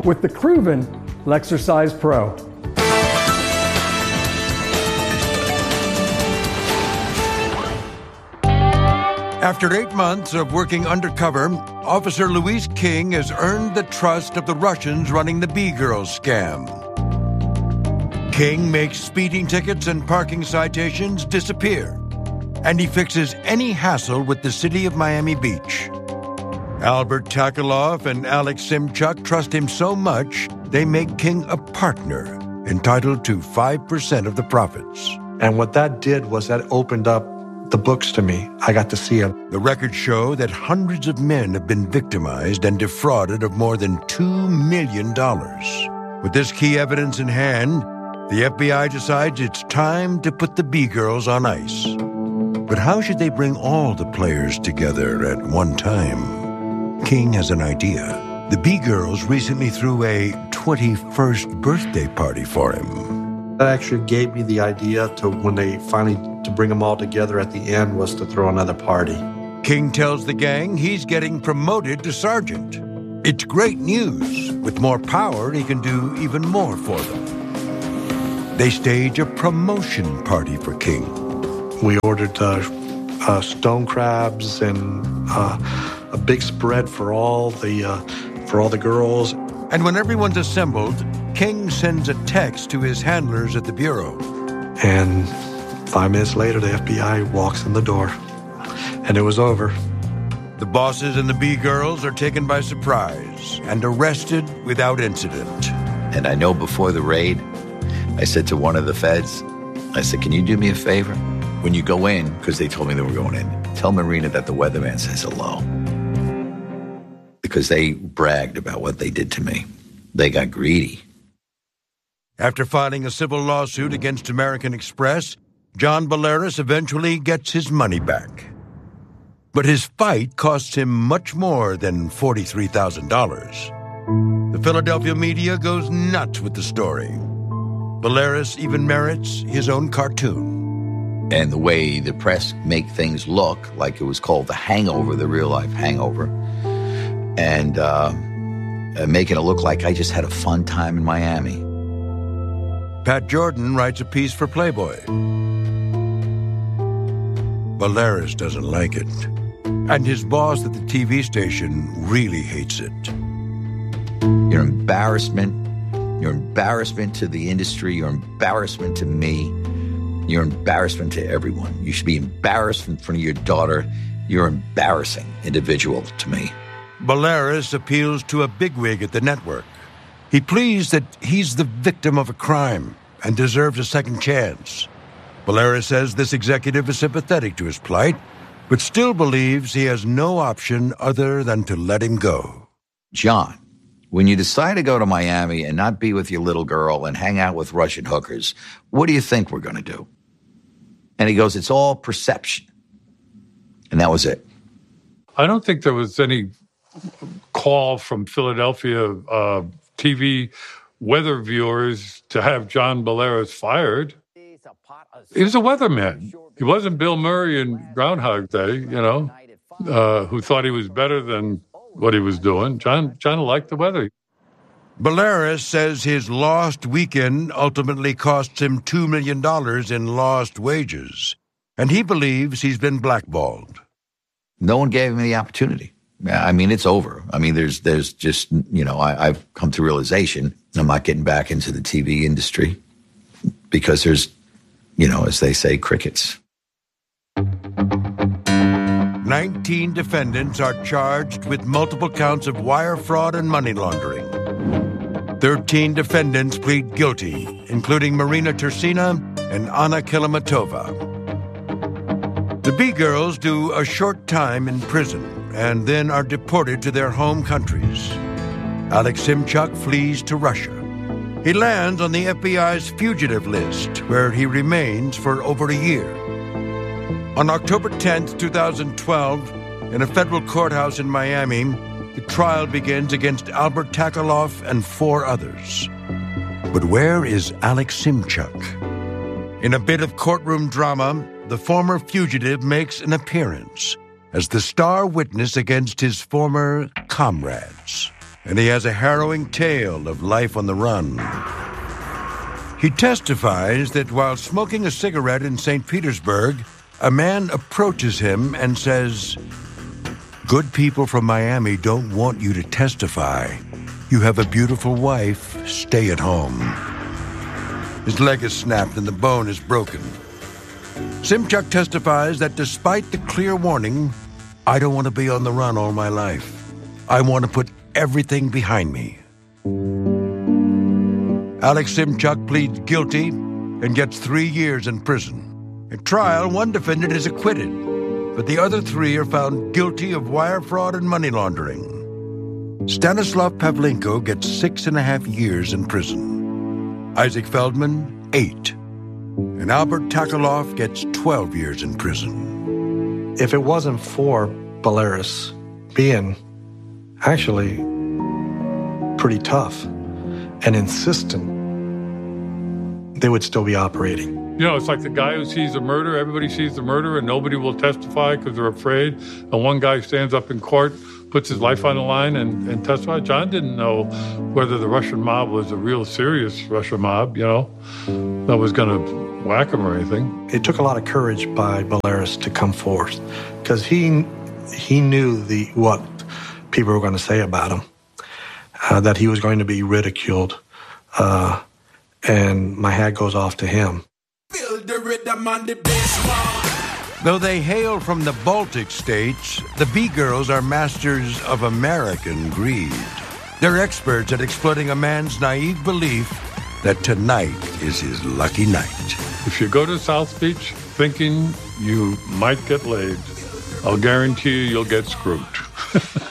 with the Cruven Lexercise Pro. After 8 months of working undercover, Officer Louise King has earned the trust of the Russians running the B-Girls scam. King makes speeding tickets and parking citations disappear, and he fixes any hassle with the city of Miami Beach. Albert Takeloff and Alex Simchuk trust him so much, they make King a partner, entitled to 5% of the profits. And what that did was that opened up the books to me. I got to see them. The records show that hundreds of men have been victimized and defrauded of more than $2 million. With this key evidence in hand, the FBI decides it's time to put the B-Girls on ice. But how should they bring all the players together at one time? King has an idea. The B-Girls recently threw a 21st birthday party for him. That actually gave me the idea to when they finally to bring them all together at the end was to throw another party. King tells the gang he's getting promoted to sergeant. It's great news. With more power, he can do even more for them. They stage a promotion party for King. We ordered stone crabs and a big spread for all the girls. And when everyone's assembled, King sends a text to his handlers at the bureau. And 5 minutes later, the FBI walks in the door, and it was over. The bosses and the B-Girls are taken by surprise and arrested without incident. And I know before the raid, I said to one of the feds, I said, can you do me a favor? When you go in, because they told me they were going in, tell Marina that the weatherman says hello. Because they bragged about what they did to me. They got greedy. After filing a civil lawsuit against American Express, John Bolaris eventually gets his money back. But his fight costs him much more than $43,000. The Philadelphia media goes nuts with the story. Bolaris even merits his own cartoon. And the way the press make things look like it was called The Hangover, the real-life hangover, and making it look like I just had a fun time in Miami. Pat Jordan writes a piece for Playboy. Bolaris doesn't like it, and his boss at the TV station really hates it. Your embarrassment to the industry, your embarrassment to me, your embarrassment to everyone. You should be embarrassed in front of your daughter. You're an embarrassing individual to me. Bolaris appeals to a bigwig at the network. He pleads that he's the victim of a crime and deserves a second chance. Bolaris says this executive is sympathetic to his plight, but still believes he has no option other than to let him go. John, when you decide to go to Miami and not be with your little girl and hang out with Russian hookers, what do you think we're going to do? And he goes, it's all perception. And that was it. I don't think there was any call from Philadelphia TV weather viewers to have John Bolaris fired. He was a weatherman. He wasn't Bill Murray in Groundhog Day, who thought he was better than what he was doing. John liked the weather. Bolaris says his lost weekend ultimately costs him $2 million in lost wages, and he believes he's been blackballed. No one gave him the opportunity. I mean, it's over. I mean, there's just, I've come to realization I'm not getting back into the TV industry because there's, as they say, crickets. 19 defendants are charged with multiple counts of wire fraud and money laundering. 13 defendants plead guilty, including Marina Tersina and Anna Kilomatova. The B-Girls do a short time in prison and then are deported to their home countries. Alex Simchuk flees to Russia. He lands on the FBI's fugitive list, where he remains for over a year. On October 10th, 2012, in a federal courthouse in Miami, the trial begins against Albert Takeloff and 4 others. But where is Alex Simchuk? In a bit of courtroom drama, the former fugitive makes an appearance as the star witness against his former comrades. and he has a harrowing tale of life on the run. He testifies that while smoking a cigarette in St. Petersburg, a man approaches him and says, "Good people from Miami don't want you to testify. You have a beautiful wife. Stay at home." His leg is snapped and the bone is broken. Simchuk testifies that despite the clear warning, "I don't want to be on the run all my life. I want to put everything behind me." Alex Simchuk pleads guilty and gets 3 years in prison. At trial, one defendant is acquitted, but the other 3 are found guilty of wire fraud and money laundering. Stanislav Pavlenko gets 6.5 years in prison. Isaac Feldman, 8. And Albert Takalov gets 12 years in prison. If it wasn't for Belarus being actually pretty tough and insistent, they would still be operating. You know, it's like the guy who sees the murder, everybody sees the murder, and nobody will testify because they're afraid. And one guy stands up in court, puts his life on the line, and testifies. John didn't know whether the Russian mob was a real serious Russian mob, that was going to whack him or anything. It took a lot of courage by Belarus to come forth because he knew what people were going to say about him, that he was going to be ridiculed, and my hat goes off to him. Though they hail from the Baltic states, the B-Girls are masters of American greed. They're experts at exploiting a man's naive belief that tonight is his lucky night. If you go to South Beach thinking you might get laid, I'll guarantee you'll get screwed.